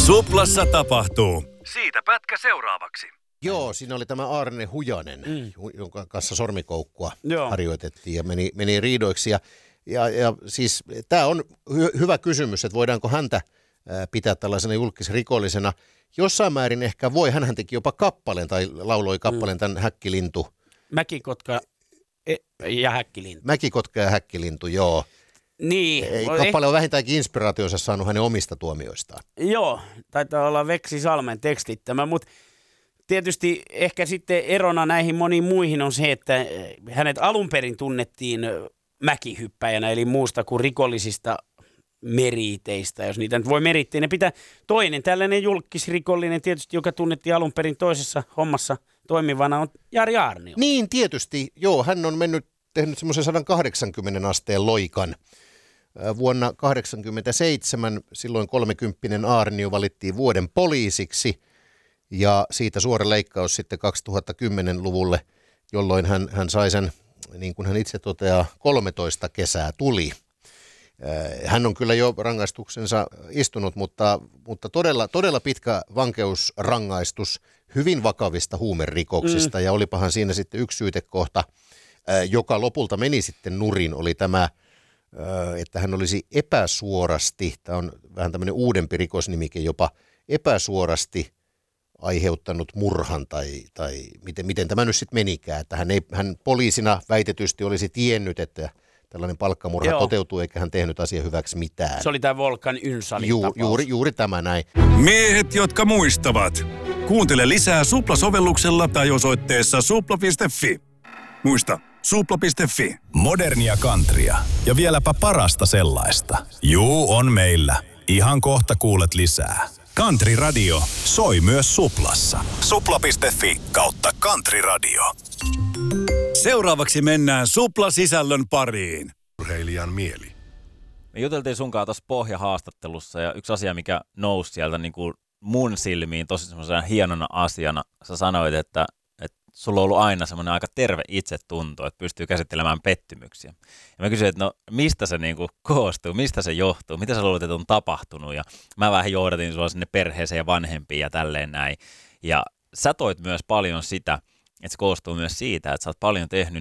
Suplassa tapahtuu. Siitä pätkä seuraavaksi. Joo, siinä oli tämä Aarne Hujanen, jonka kanssa sormikoukkua harjoitettiin ja meni riidoiksi. Ja siis tämä on hyvä kysymys, että voidaanko häntä pitää tällaisena julkisrikollisena. Jossain määrin ehkä voi, hänhän teki jopa kappaleen tai lauloi kappaleen tämän Häkkilintu. Mäkikotka ja Häkkilintu. Mäkikotka ja Häkkilintu, joo. Niin. Kappale on vähintäänkin inspiraationsa saanut hänen omista tuomioistaan. Joo, taitaa olla Veksi Salmen tekstittämä, mutta tietysti ehkä sitten erona näihin moniin muihin on se, että hänet alun perin tunnettiin mäkihyppäjänä, eli muusta kuin rikollisista meriiteistä, jos niitä nyt voi merittää. Ne pitää toinen tällainen julkisrikollinen tietysti, joka tunnettiin alun perin toisessa hommassa toimivana, on Jari Aarnio. Niin, tietysti. Joo, hän on tehnyt semmoisen 180 asteen loikan. Vuonna 1987 silloin 30 Aarnio valittiin vuoden poliisiksi ja siitä suora leikkaus sitten 2010-luvulle, jolloin hän sai sen, niin kuin hän itse toteaa, 13 kesää tuli. Hän on kyllä jo rangaistuksensa istunut, mutta todella pitkä vankeusrangaistus hyvin vakavista huumerikoksista ja olipahan siinä sitten yksi syytekohta, joka lopulta meni sitten nurin, oli tämä, että hän olisi epäsuorasti, tämä on vähän tämmöinen uudempi rikosnimike, jopa epäsuorasti aiheuttanut murhan tai miten tämä nyt sitten menikään, että hän poliisina väitetysti olisi tiennyt, että tällainen palkkamurha toteutuu, eikä hän tehnyt asian hyväksi mitään. Se oli tämä Volkan Ynsalin tapaus. Juuri tämä näin. Miehet, jotka muistavat. Kuuntele lisää Supla-sovelluksella tai osoitteessa supla.fi. Muista, supla.fi. Modernia countrya ja vieläpä parasta sellaista. Juu, on meillä. Ihan kohta kuulet lisää. Country Radio soi myös Suplassa. Supla.fi/Country Radio. Seuraavaksi mennään Supla-sisällön pariin. Urheilijan mieli. Me juteltiin sunkaan tuossa pohjahaastattelussa ja yksi asia, mikä nousi sieltä niin kuin mun silmiin tosi semmoisena hienona asiana. Sä sanoit, että sulla on ollut aina semmoinen aika terve itsetunto, että pystyy käsittelemään pettymyksiä. Ja mä kysyin, että no mistä se niin kuin koostuu, mistä se johtuu, mitä sä luulet, että on tapahtunut. Ja mä vähän johdatin sua sinne perheeseen ja vanhempiin ja tälleen näin. Ja sä toit myös paljon sitä, että se koostuu myös siitä, että sä oot paljon tehnyt